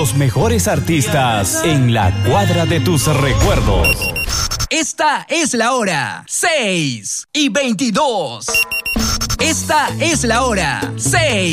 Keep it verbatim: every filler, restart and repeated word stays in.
Los mejores artistas en la cuadra de tus recuerdos. Esta es la hora, seis y veintidós. Esta es la hora, seis.